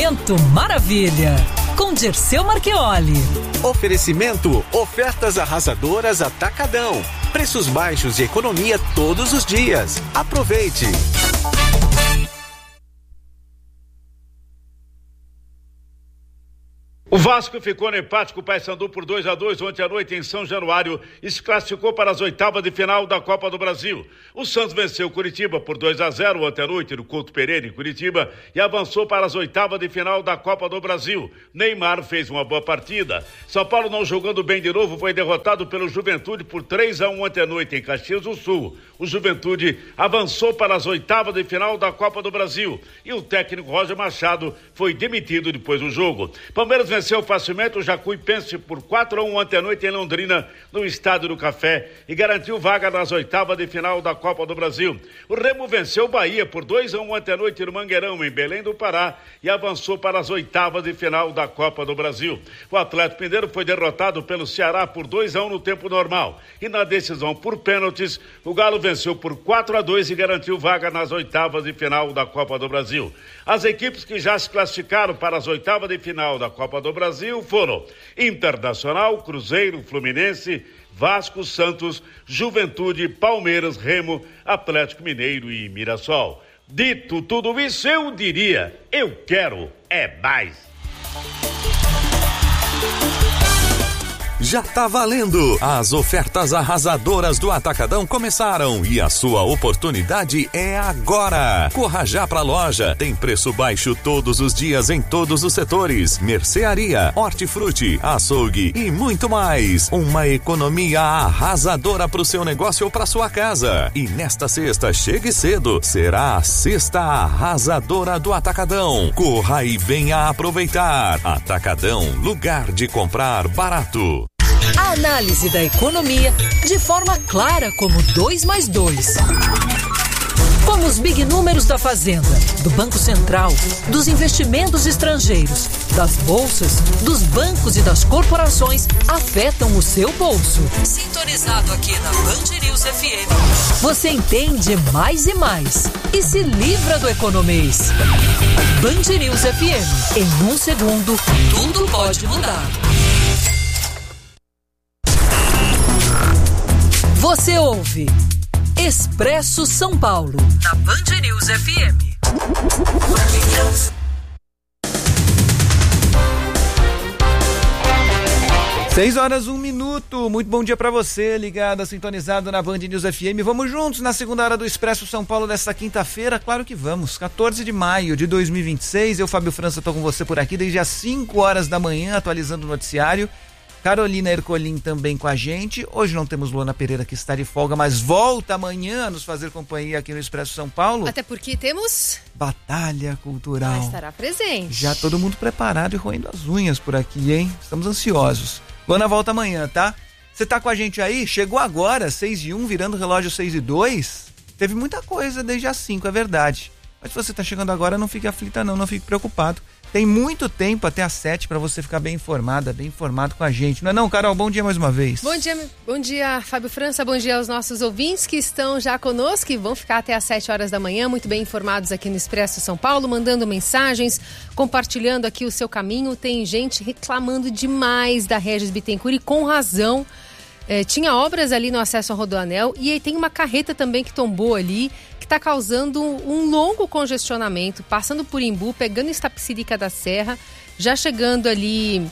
Momento Maravilha, com Dirceu Marchioli. Oferecimento, ofertas arrasadoras Atacadão. Preços baixos e economia todos os dias. Aproveite! O Vasco ficou no empate com o Paysandu por 2-2 ontem à noite em São Januário e se classificou para as oitavas de final da Copa do Brasil. O Santos venceu o Curitiba por 2-0 ontem à noite no Couto Pereira, em Curitiba, e avançou para as oitavas de final da Copa do Brasil. Neymar fez uma boa partida. São Paulo, não jogando bem de novo, foi derrotado pelo Juventude por 3-1 ontem à noite em Caxias do Sul. O Juventude avançou para as oitavas de final da Copa do Brasil e o técnico Roger Machado foi demitido depois do jogo. Palmeiras venceu facilmente o Jacuipense por 4-1 ontem à noite em Londrina, no Estádio do Café, e garantiu vaga nas oitavas de final da Copa do Brasil. O Remo venceu o Bahia por 2-1 ontem à noite no Mangueirão, em Belém do Pará, e avançou para as oitavas de final da Copa do Brasil. O Atlético Mineiro foi derrotado pelo Ceará por 2-1 no tempo normal, e na decisão por pênaltis, o Galo venceu por 4-2 e garantiu vaga nas oitavas de final da Copa do Brasil. As equipes que já se classificaram para as oitavas de final da Copa do Brasil foram Internacional, Cruzeiro, Fluminense, Vasco, Santos, Juventude, Palmeiras, Remo, Atlético Mineiro e Mirassol. Dito tudo isso, eu diria, eu quero é mais. Já tá valendo! As ofertas arrasadoras do Atacadão começaram e a sua oportunidade é agora! Corra já pra loja, tem preço baixo todos os dias em todos os setores, mercearia, hortifruti, açougue e muito mais. Uma economia arrasadora pro seu negócio ou pra sua casa. E nesta sexta, chegue cedo, será a sexta arrasadora do Atacadão. Corra e venha aproveitar. Atacadão, lugar de comprar barato. A análise da economia de forma clara como 2+2. Como os big números da Fazenda, do Banco Central, dos investimentos estrangeiros, das bolsas, dos bancos e das corporações afetam o seu bolso. Sintonizado aqui na Band News FM, você entende mais e mais e se livra do economês. Band News FM, em 1 segundo, tudo pode mudar. Você ouve Expresso São Paulo, na Band News FM. 6:01. Muito bom dia pra você, ligado, sintonizado na Band News FM. Vamos juntos na segunda hora do Expresso São Paulo desta quinta-feira? Claro que vamos, 14 de maio de 2026. Eu, Fábio França, tô com você por aqui desde as 5 horas da manhã, atualizando o noticiário. Carolina Ercolim também com a gente. Hoje não temos Luana Pereira, que está de folga, mas volta amanhã a nos fazer companhia aqui no Expresso São Paulo. Até porque temos Batalha Cultural. Ela estará presente. Já todo mundo preparado e roendo as unhas por aqui, hein? Estamos ansiosos. Luana volta amanhã, tá? Você tá com a gente aí? Chegou agora, 6:01, virando o relógio 6:02. Teve muita coisa desde as 5, é verdade. Mas se você tá chegando agora, não fique aflita não fique preocupado. Tem muito tempo até às 7 para você ficar bem informada, bem informado com a gente. Não é não, Carol? Bom dia mais uma vez. Bom dia, Fábio França. Bom dia aos nossos ouvintes que estão já conosco e vão ficar até às 7 horas da manhã, muito bem informados aqui no Expresso São Paulo, mandando mensagens, compartilhando aqui o seu caminho. Tem gente reclamando demais da Regis Bittencourt e com razão. Tinha obras ali no acesso ao Rodoanel e aí tem uma carreta também que tombou ali, que está causando um longo congestionamento, passando por Imbu, pegando Itapecerica da Serra, já chegando ali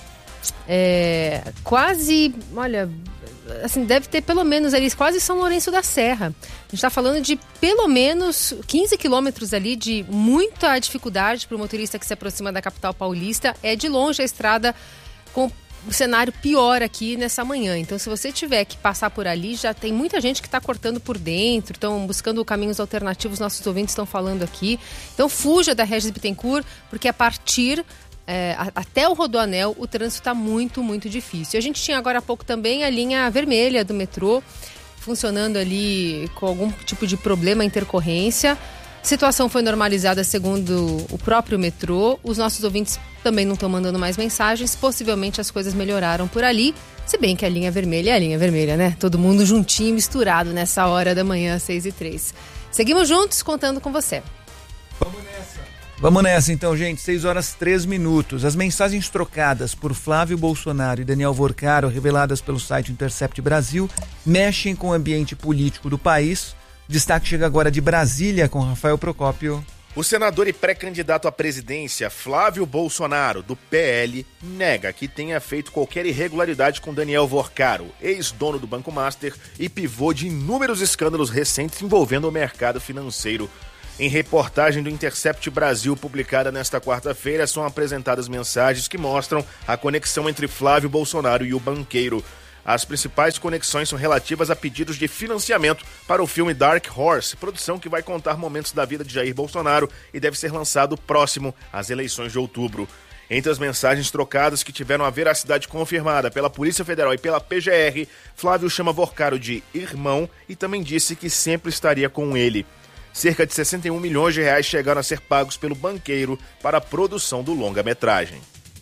quase, olha, assim, deve ter pelo menos ali quase São Lourenço da Serra. A gente está falando de pelo menos 15 quilômetros ali de muita dificuldade para o motorista que se aproxima da capital paulista. É de longe a estrada com o cenário pior aqui nessa manhã. Então, se você tiver que passar por ali, já tem muita gente que está cortando por dentro, estão buscando caminhos alternativos, nossos ouvintes estão falando aqui. Então, fuja da Regis Bittencourt, porque a partir até o Rodoanel, o trânsito está muito, muito difícil. A gente tinha agora há pouco também a linha vermelha do metrô, funcionando ali com algum tipo de problema, intercorrência. A situação foi normalizada segundo o próprio metrô. Os nossos ouvintes também não estão mandando mais mensagens. Possivelmente as coisas melhoraram por ali. Se bem que a linha vermelha é a linha vermelha, né? Todo mundo juntinho, misturado nessa hora da manhã, 6:03. Seguimos juntos, contando com você. Vamos nessa. Vamos nessa então, gente, 6h03. As mensagens trocadas por Flávio Bolsonaro e Daniel Vorcaro, reveladas pelo site Intercept Brasil, mexem com o ambiente político do país. Destaque chega agora de Brasília com Rafael Procópio. O senador e pré-candidato à presidência, Flávio Bolsonaro, do PL, nega que tenha feito qualquer irregularidade com Daniel Vorcaro, ex-dono do Banco Master e pivô de inúmeros escândalos recentes envolvendo o mercado financeiro. Em reportagem do Intercept Brasil, publicada nesta quarta-feira, são apresentadas mensagens que mostram a conexão entre Flávio Bolsonaro e o banqueiro. As principais conexões são relativas a pedidos de financiamento para o filme Dark Horse, produção que vai contar momentos da vida de Jair Bolsonaro e deve ser lançado próximo às eleições de outubro. Entre as mensagens trocadas que tiveram a veracidade confirmada pela Polícia Federal e pela PGR, Flávio chama Vorcaro de irmão e também disse que sempre estaria com ele. Cerca de 61 milhões de reais chegaram a ser pagos pelo banqueiro para a produção do longa-metragem.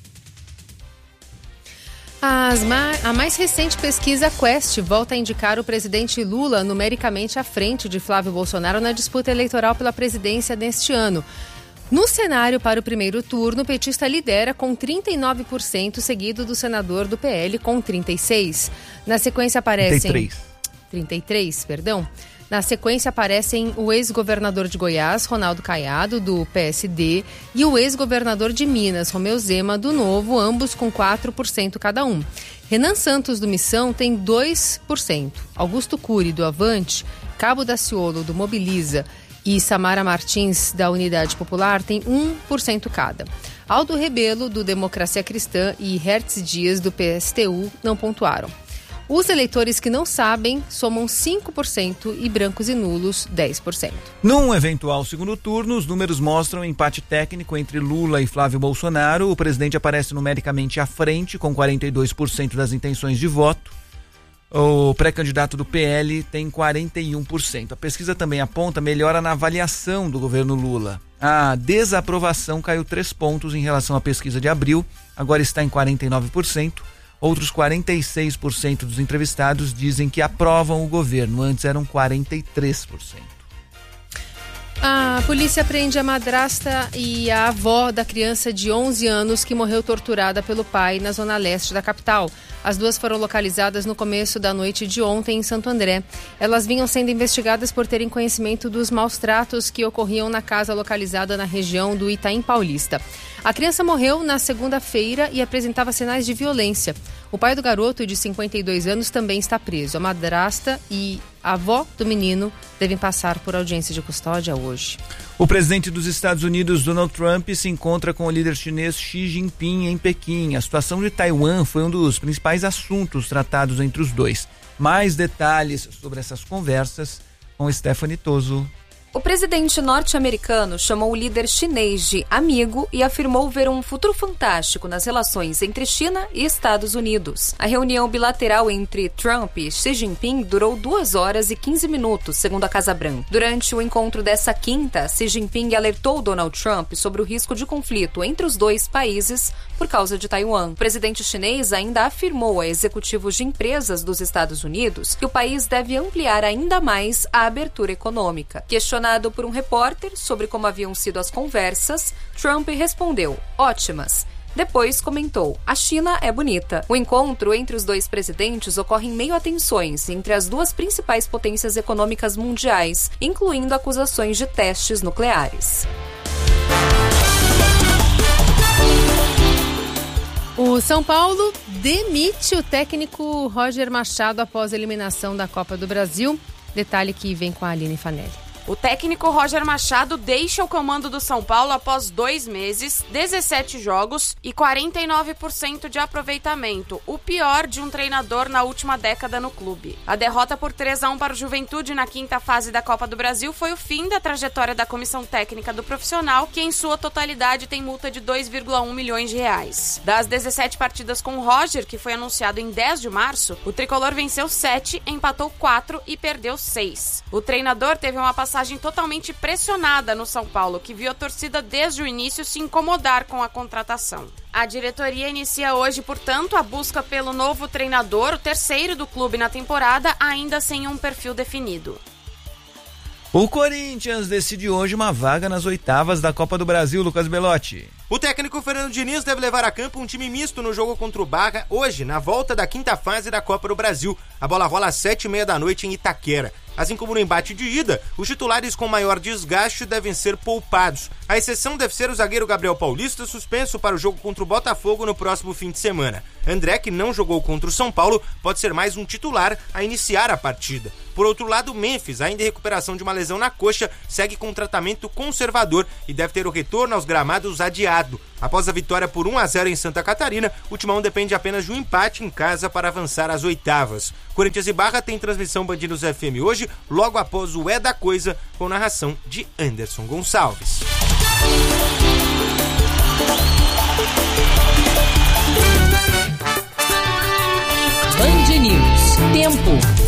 A mais recente pesquisa Quest volta a indicar o presidente Lula numericamente à frente de Flávio Bolsonaro na disputa eleitoral pela presidência neste ano. No cenário para o primeiro turno, o petista lidera com 39%, seguido do senador do PL com 36%. Na sequência aparecem... 33, perdão. Na sequência aparecem o ex-governador de Goiás, Ronaldo Caiado, do PSD, e o ex-governador de Minas, Romeu Zema, do Novo, ambos com 4% cada um. Renan Santos, do Missão, tem 2%. Augusto Cury, do Avante, Cabo Daciolo, do Mobiliza e Samara Martins, da Unidade Popular, tem 1% cada. Aldo Rebelo, do Democracia Cristã, e Hertz Dias, do PSTU, não pontuaram. Os eleitores que não sabem somam 5% e brancos e nulos 10%. Num eventual segundo turno, os números mostram um empate técnico entre Lula e Flávio Bolsonaro. O presidente aparece numericamente à frente, com 42% das intenções de voto. O pré-candidato do PL tem 41%. A pesquisa também aponta melhora na avaliação do governo Lula. A desaprovação caiu 3 pontos em relação à pesquisa de abril, agora está em 49%. Outros 46% dos entrevistados dizem que aprovam o governo, antes eram 43%. A polícia prende a madrasta e a avó da criança de 11 anos que morreu torturada pelo pai na zona leste da capital. As duas foram localizadas no começo da noite de ontem em Santo André. Elas vinham sendo investigadas por terem conhecimento dos maus tratos que ocorriam na casa localizada na região do Itaim Paulista. A criança morreu na segunda-feira e apresentava sinais de violência. O pai do garoto, de 52 anos, também está preso. A madrasta e a avó do menino devem passar por audiência de custódia hoje. O presidente dos Estados Unidos, Donald Trump, se encontra com o líder chinês Xi Jinping em Pequim. A situação de Taiwan foi um dos principais assuntos tratados entre os dois. Mais detalhes sobre essas conversas com Stephanie Toso. O presidente norte-americano chamou o líder chinês de amigo e afirmou ver um futuro fantástico nas relações entre China e Estados Unidos. A reunião bilateral entre Trump e Xi Jinping durou 2 horas e 15 minutos, segundo a Casa Branca. Durante o encontro dessa quinta, Xi Jinping alertou Donald Trump sobre o risco de conflito entre os dois países por causa de Taiwan. O presidente chinês ainda afirmou a executivos de empresas dos Estados Unidos que o país deve ampliar ainda mais a abertura econômica. Questionado por um repórter sobre como haviam sido as conversas, Trump respondeu: ótimas. Depois comentou: a China é bonita. O encontro entre os dois presidentes ocorre em meio a tensões entre as duas principais potências econômicas mundiais, incluindo acusações de testes nucleares. O São Paulo demite o técnico Roger Machado após a eliminação da Copa do Brasil. Detalhe que vem com a Aline Fanelli. O técnico Roger Machado deixa o comando do São Paulo após 2 meses, 17 jogos e 49% de aproveitamento, o pior de um treinador na última década no clube. A derrota por 3-1 para o Juventude na 5ª fase da Copa do Brasil foi o fim da trajetória da comissão técnica do profissional, que em sua totalidade tem multa de 2,1 milhões de reais. Das 17 partidas com o Roger, que foi anunciado em 10 de março, o tricolor venceu 7, empatou 4 e perdeu 6. O treinador teve uma passagem totalmente pressionada no São Paulo, que viu a torcida desde o início se incomodar com a contratação. A diretoria inicia hoje, portanto, a busca pelo novo treinador, o terceiro do clube na temporada, ainda sem um perfil definido. O Corinthians decide hoje uma vaga nas oitavas da Copa do Brasil, Lucas Belotti. O técnico Fernando Diniz deve levar a campo um time misto no jogo contra o Barra hoje, na volta da quinta fase da Copa do Brasil. A bola rola às 7h30 da noite em Itaquera. Assim como no embate de ida, os titulares com maior desgaste devem ser poupados. A exceção deve ser o zagueiro Gabriel Paulista, suspenso para o jogo contra o Botafogo no próximo fim de semana. André, que não jogou contra o São Paulo, pode ser mais um titular a iniciar a partida. Por outro lado, o Memphis, ainda em recuperação de uma lesão na coxa, segue com tratamento conservador e deve ter o retorno aos gramados adiado. Após a vitória por 1-0 em Santa Catarina, o Timão depende apenas de um empate em casa para avançar às oitavas. Corinthians e Barra tem transmissão Band News FM hoje, logo após o É da Coisa, com narração de Anderson Gonçalves. Band News. Tempo.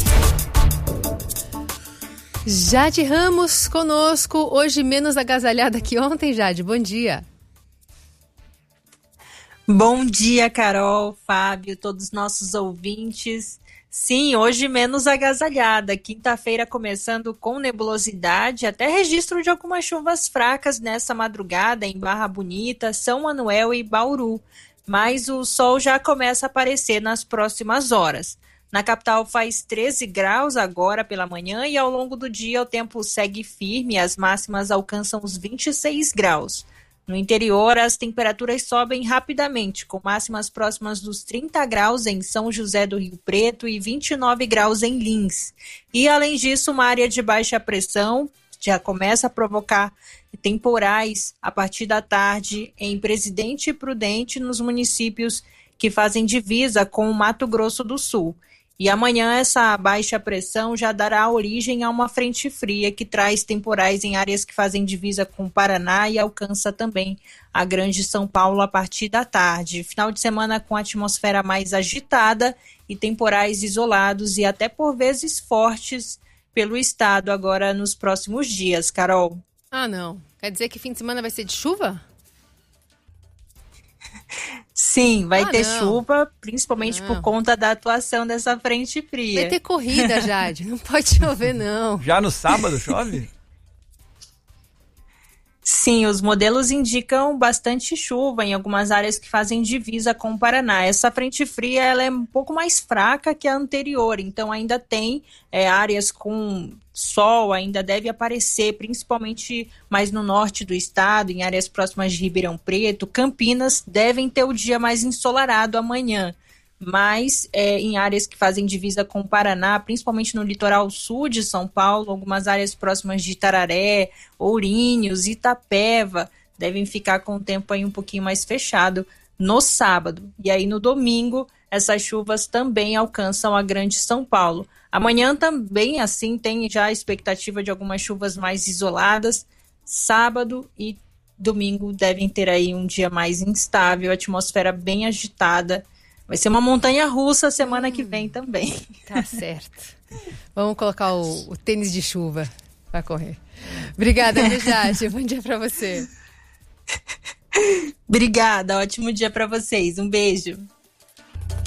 Jade Ramos conosco, hoje menos agasalhada que ontem, Jade. Bom dia. Bom dia, Carol, Fábio, todos os nossos ouvintes. Sim, hoje menos agasalhada. Quinta-feira começando com nebulosidade, até registro de algumas chuvas fracas nessa madrugada em Barra Bonita, São Manuel e Bauru. Mas o sol já começa a aparecer nas próximas horas. Na capital faz 13 graus agora pela manhã e ao longo do dia o tempo segue firme e as máximas alcançam os 26 graus. No interior, as temperaturas sobem rapidamente, com máximas próximas dos 30 graus em São José do Rio Preto e 29 graus em Lins. E, além disso, uma área de baixa pressão já começa a provocar temporais a partir da tarde em Presidente Prudente, nos municípios que fazem divisa com o Mato Grosso do Sul. E amanhã essa baixa pressão já dará origem a uma frente fria que traz temporais em áreas que fazem divisa com o Paraná e alcança também a Grande São Paulo a partir da tarde. Final de semana com atmosfera mais agitada e temporais isolados e até por vezes fortes pelo estado agora nos próximos dias, Carol. Ah, não. Quer dizer que fim de semana vai ser de chuva? Sim, vai ter chuva, principalmente por conta da atuação dessa frente fria. Vai ter corrida, Jade, não pode chover, não. Já no sábado chove? Sim, os modelos indicam bastante chuva em algumas áreas que fazem divisa com o Paraná. Essa frente fria ela é um pouco mais fraca que a anterior, então ainda tem áreas com sol, ainda deve aparecer, principalmente mais no norte do estado, em áreas próximas de Ribeirão Preto. Campinas devem ter o dia mais ensolarado amanhã, mas em áreas que fazem divisa com o Paraná, principalmente no litoral sul de São Paulo, algumas áreas próximas de Itararé, Ourinhos, Itapeva, devem ficar com o tempo aí um pouquinho mais fechado no sábado. E aí no domingo, essas chuvas também alcançam a Grande São Paulo. Amanhã também, assim, tem já a expectativa de algumas chuvas mais isoladas. Sábado e domingo devem ter aí um dia mais instável, atmosfera bem agitada. Vai ser uma montanha-russa semana que vem também. Tá certo. Vamos colocar o tênis de chuva para correr. Obrigada, Jade. Bom dia para você. Obrigada, ótimo dia para vocês. Um beijo.